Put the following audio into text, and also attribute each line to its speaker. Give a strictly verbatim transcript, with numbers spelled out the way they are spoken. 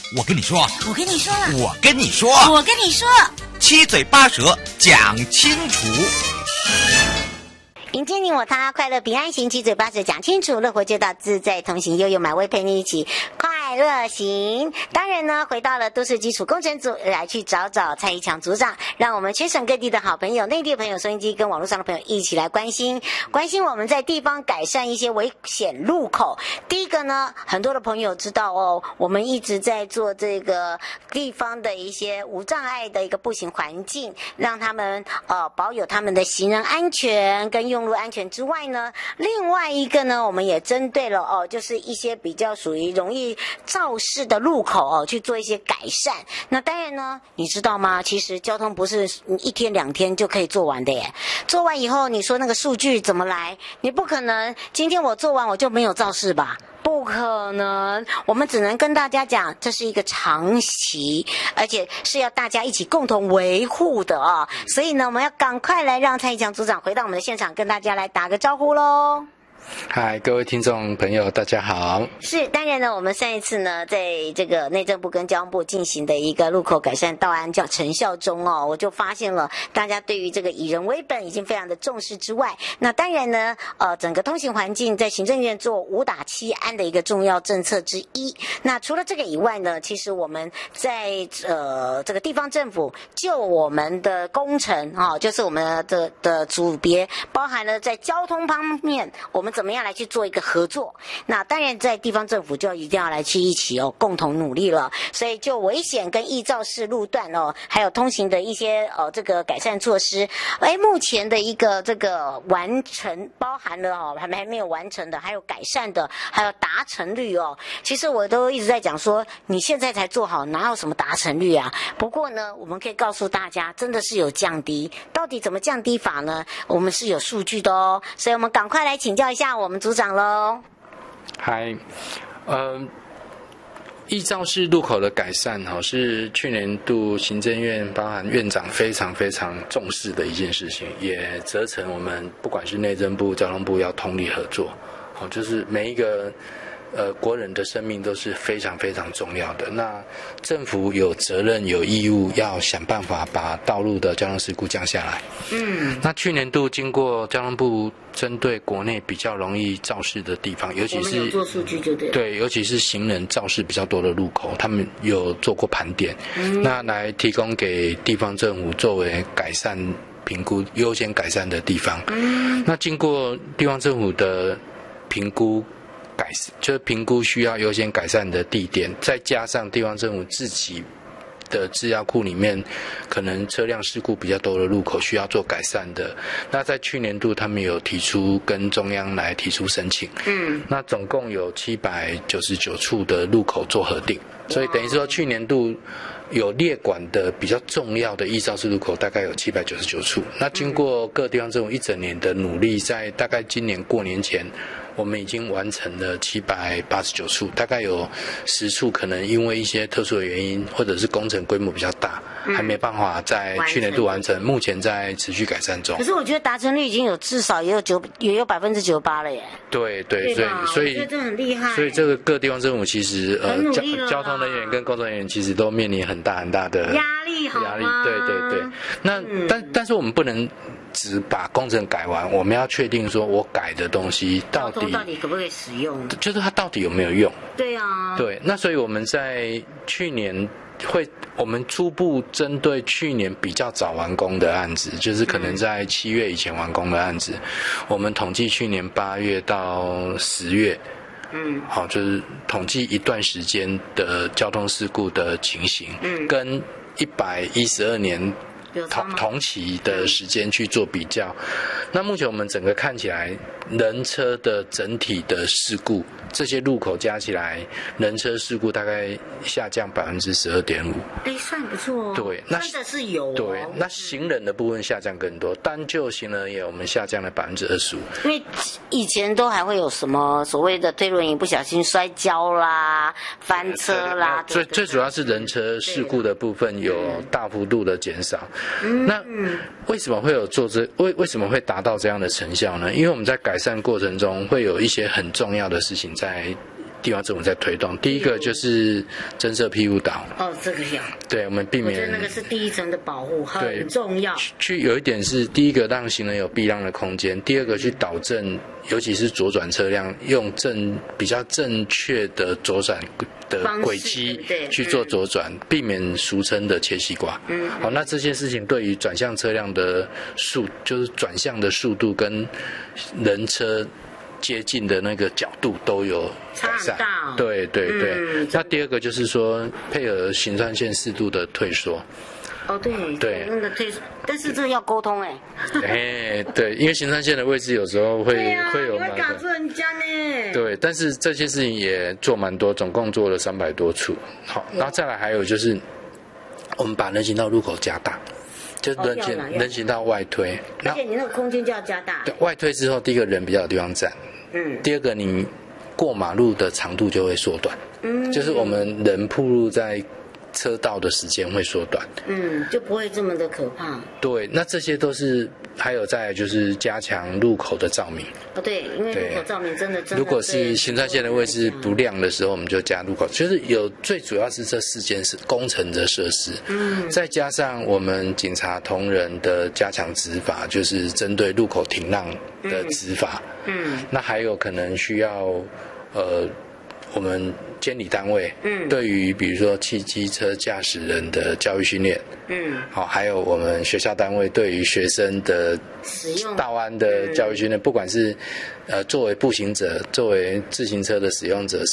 Speaker 1: 我跟你说，
Speaker 2: 我跟你说了，
Speaker 1: 我跟你说，
Speaker 2: 我跟你说，
Speaker 1: 七嘴八舌讲清楚。
Speaker 3: 迎接你我他，快乐平安行，七嘴八舌讲清楚，乐活街道自在同行，悠悠满位陪你一起快乐行。当然呢，回到了都市基础工程组来去找找蔡一强组长，让我们全省各地的好朋友、内地的朋友、收音机跟网络上的朋友一起来关心关心我们在地方改善一些危险路口。第一个呢，很多的朋友知道哦，我们一直在做这个地方的一些无障碍的一个步行环境，让他们呃保有他们的行人安全跟用路安全之外呢，另外一个呢，我们也针对了哦，就是一些比较属于容易肇事的路口哦，去做一些改善。那当然呢，你知道吗？其实交通不是一天两天就可以做完的耶。做完以后，你说那个数据怎么来？你不可能今天我做完我就没有肇事吧？不可能，我们只能跟大家讲，这是一个长期，而且是要大家一起共同维护的啊、哦。所以呢，我们要赶快来让蔡一强组长回到我们的现场，跟大家来打个招呼喽。
Speaker 4: 嗨，各位听众朋友，大家好。
Speaker 3: 是，当然呢，我们上一次呢，在这个内政部跟交通部进行的一个路口改善道安叫成效中哦，我就发现了大家对于这个以人为本已经非常的重视之外，那当然呢，呃，整个通行环境在行政院做五打七安的一个重要政策之一。那除了这个以外呢，其实我们在呃这个地方政府就我们的工程啊、哦，就是我们的的组别，包含了在交通方面，我们怎么样来去做一个合作？那当然，在地方政府就一定要来去一起哦，共同努力了。所以，就危险跟易肇事路段哦，还有通行的一些呃这个改善措施，哎，目前的一个这个完成，包含了哦，还没还没有完成的，还有改善的，还有达成率哦。其实我都一直在讲说，你现在才做好，哪有什么达成率啊？不过呢，我们可以告诉大家，真的是有降低。到底怎么降低法呢？我们是有数据的哦，所以我们赶快来请教一下我们组长喽。
Speaker 4: 嗨，呃，易肇事路口的改善哈，是去年度行政院包含院长非常非常重视的一件事情，也责成我们不管是内政部、交通部要通力合作，哦，就是每一个。呃，国人的生命都是非常非常重要的。那政府有责任、有义务要想办法把道路的交通事故降下来。嗯，那去年度经过交通部针对国内比较容易肇事的地方，尤其是
Speaker 3: 我们有做数据就对了。
Speaker 4: 对，尤其是行人肇事比较多的路口，他们有做过盘点，嗯、那来提供给地方政府作为改善评估优先改善的地方。嗯，那经过地方政府的评估。改就是评估需要优先改善的地点，再加上地方政府自己的资料库里面，可能车辆事故比较多的路口需要做改善的。那在去年度，他们有提出跟中央来提出申请，嗯，那总共有七百九十九处的路口做核定，所以等于说去年度有列管的比较重要的易肇事路口大概有七百九十九处。那经过各地方政府一整年的努力，在大概今年过年前。我们已经完成了七百八十九处，大概有十处可能因为一些特殊的原因，或者是工程规模比较大，嗯、还没办法在去年度完成，目前在持续改善中。
Speaker 3: 可是我觉得达成率已经有至少也有九也有百分之九十八了耶。
Speaker 4: 对对，所以所以
Speaker 3: 这很厉害。
Speaker 4: 所以这个各地方政府其实呃交交通人员跟工作人员其实都面临很大很大的
Speaker 3: 压力，好吗？
Speaker 4: 压力，对对对。那、嗯、但但是我们不能。只把工程改完，我们要确定说我改的东西到底
Speaker 3: 到底可不可以使用，
Speaker 4: 就是它到底有没有用。
Speaker 3: 对啊，
Speaker 4: 对，那所以我们在去年会，我们初步针对去年比较早完工的案子，就是可能在七月以前完工的案子，嗯、我们统计去年八月到十月。嗯，好，就是统计一段时间的交通事故的情形，嗯，跟一百一十二年。同同期的时间去做比较，那目前我们整个看起来，人车的整体的事故，这些路口加起来，人车事故大概下降百分之十二点五。
Speaker 3: 哎，算不错哦。
Speaker 4: 对，那
Speaker 3: 真的是有、哦。
Speaker 4: 对，那行人的部分下降更多，单就行人而言，我们下降了百分之二十五。
Speaker 3: 因为以前都还会有什么所谓的推轮椅不小心摔跤啦、翻车啦，
Speaker 4: 最最主要是人车事故的部分有大幅度的减少。嗯、那为什么会有做这为为什么会达到这样的成效呢？因为我们在改善过程中会有一些很重要的事情在地方政府在推动。第一个就是增设庇护岛。
Speaker 3: 哦，这个要。
Speaker 4: 对，我们避免。
Speaker 3: 我觉得那个是第一层的保护，很重要。
Speaker 4: 去有一点是第一个让行人有避让的空间，第二个去导正，尤其是左转车辆用正比较正确的左转的轨迹去做左转，嗯、避免俗称的切西瓜。嗯，好，那这件事情对于转向车辆的速，就是转向的速度跟人车接近的那个角度都有改善。对对对、嗯。那第二个就是说，配合行川线适度的退缩。
Speaker 3: 哦，对对，那个退缩，但是这个要沟通哎。
Speaker 4: 哎，对，因为行川线的位置有时候会、
Speaker 3: 啊、
Speaker 4: 会有
Speaker 3: 蛮，会卡住人家呢。
Speaker 4: 对，但是这些事情也做蛮多，总共做了三百多处。好，然后再来还有就是，我们把人行道入口加大。就人行、哦、人行道外推，
Speaker 3: 而且你那个空间就要加大。
Speaker 4: 对，外推之后，第一个人比较有地方站，嗯，第二个你过马路的长度就会缩短，嗯，就是我们人暴露在车道的时间会缩短，
Speaker 3: 嗯，就不会这么的可怕。
Speaker 4: 对，那这些都是还有再来就是加强路口的照明。
Speaker 3: 哦，对，因为路口照明真的真的。
Speaker 4: 如果是行川线的位置不亮的时候，我们就加路口，就是有最主要是这四件事工程的设施，嗯，再加上我们警察同仁的加强执法，就是针对路口停让的执法，嗯，嗯那还有可能需要呃。我们监理单位，嗯，对于比如说汽机车驾驶人的教育训练，嗯，好，还有我们学校单位对于学生的
Speaker 3: 使用
Speaker 4: 道安的教育训练，不管是呃作为步行者、作为自行车的使用者。